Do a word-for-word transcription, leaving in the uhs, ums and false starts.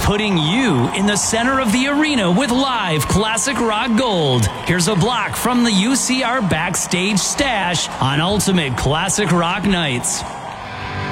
putting you in the center of the arena with live classic rock gold. Here's a block from the U C R Backstage Stash on Ultimate Classic Rock Nights.